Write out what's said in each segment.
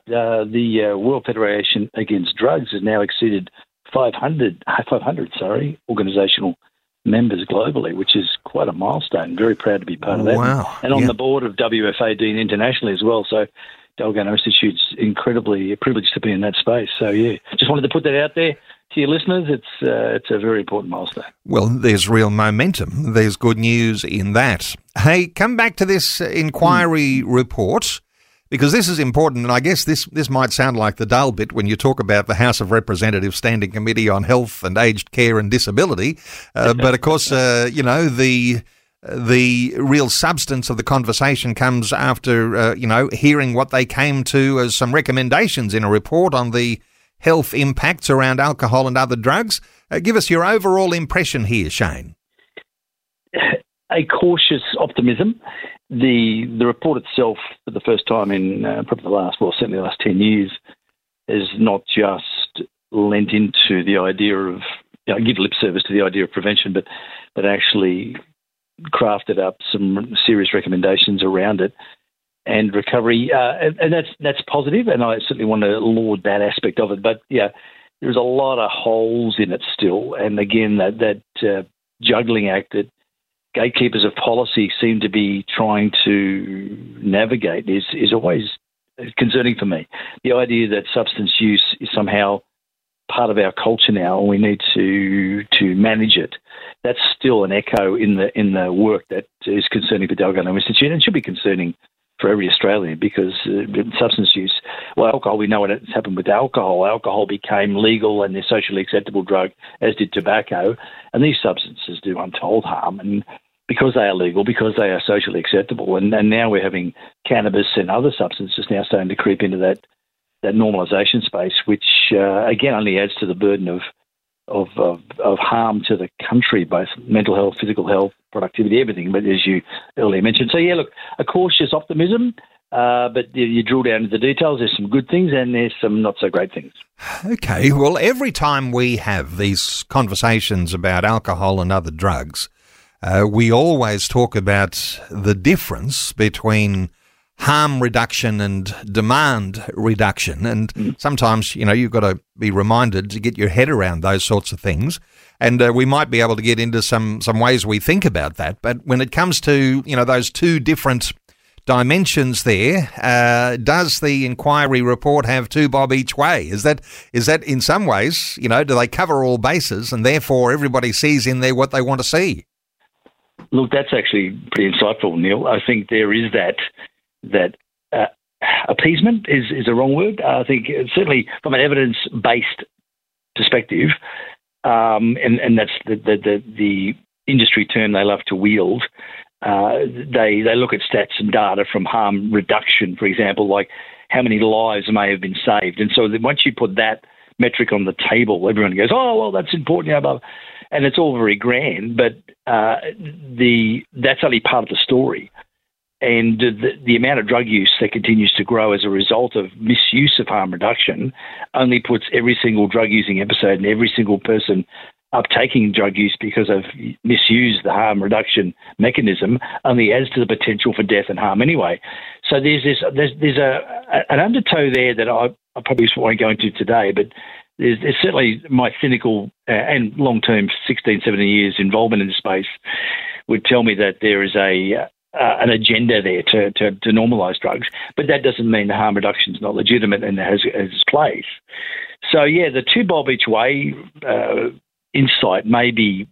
the World Federation Against Drugs has now exceeded 500 organisational members globally, which is quite a milestone. Very proud to be part of that. Wow. And on the board of WFAD internationally as well. So Dalgona Institute's incredibly privileged to be in that space. So, yeah, just wanted to put that out there to your listeners. It's a very important milestone. Well, there's real momentum. There's good news in that. Hey, come back to this inquiry report, because this is important, and I guess this might sound like the dull bit when you talk about the House of Representatives Standing Committee on Health and Aged Care and Disability, but of course, the real substance of the conversation comes after, hearing what they came to as some recommendations in a report on the health impacts around alcohol and other drugs. Give us your overall impression here, Shane. A cautious optimism. The report itself, for the first time in probably certainly the last 10 years, has not just lent into the idea of, give lip service to the idea of prevention, but actually crafted up some serious recommendations around it and recovery. And that's positive, and I certainly want to laud that aspect of it. But, yeah, there's a lot of holes in it still. And, again, that juggling act that gatekeepers of policy seem to be trying to navigate is always concerning for me. The idea that substance use is somehow part of our culture now and we need to manage it, that's still an echo in the work that is concerning for Dalgona Institute and should be concerning for every Australian, because substance use, alcohol, we know what has happened with alcohol. Alcohol became legal and a socially acceptable drug, as did tobacco, and these substances do untold harm. And because they are legal, because they are socially acceptable, and now we're having cannabis and other substances now starting to creep into that normalisation space, which again only adds to the burden of harm to the country, both mental health, physical health, productivity, everything. But as you earlier mentioned, so yeah, look, a cautious optimism. But you drill down into the details. There's some good things and there's some not so great things. Okay, well, every time we have these conversations about alcohol and other drugs, we always talk about the difference between harm reduction and demand reduction. And sometimes, you've got to be reminded to get your head around those sorts of things. And we might be able to get into some ways we think about that. But when it comes to, those two different dimensions there, does the inquiry report have two bob each way? Is that in some ways, do they cover all bases and therefore everybody sees in there what they want to see? Look, that's actually pretty insightful, Neil. I think there is that appeasement is a wrong word. I think certainly from an evidence-based perspective, and that's the industry term they love to wield. They look at stats and data from harm reduction, for example, like how many lives may have been saved. And so once you put that metric on the table, everyone goes, oh, well, that's important. And it's all very grand, but that's only part of the story. And the amount of drug use that continues to grow as a result of misuse of harm reduction only puts every single drug-using episode and every single person uptaking drug use because of misuse the harm reduction mechanism only adds to the potential for death and harm anyway. So there's an undertow there that I probably won't go into today, but there's certainly my cynical and long-term 16, 17 years involvement in the space would tell me that there is an agenda there to normalise drugs, but that doesn't mean the harm reduction is not legitimate and has its place. So, yeah, the two bob each way insight may be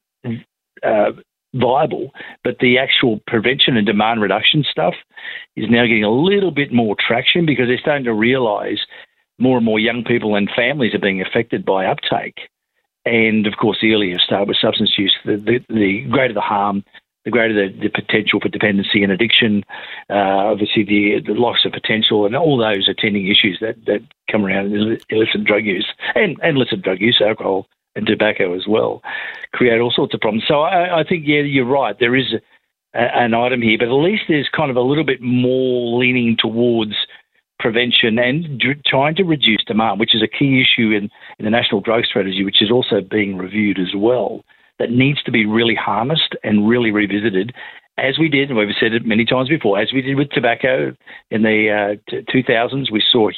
viable, but the actual prevention and demand reduction stuff is now getting a little bit more traction because they're starting to realise more and more young people and families are being affected by uptake. And, of course, the earlier you start with substance use, the greater the harm, the greater the potential for dependency and addiction, obviously the loss of potential and all those attending issues that come around illicit drug use and illicit drug use, alcohol and tobacco as well, create all sorts of problems. So I think, yeah, you're right. There is an item here, but at least there's kind of a little bit more leaning towards prevention and trying to reduce demand, which is a key issue in the National Drug Strategy, which is also being reviewed as well. That needs to be really harnessed and really revisited, as we did, and we've said it many times before, as we did with tobacco in the 2000s. We saw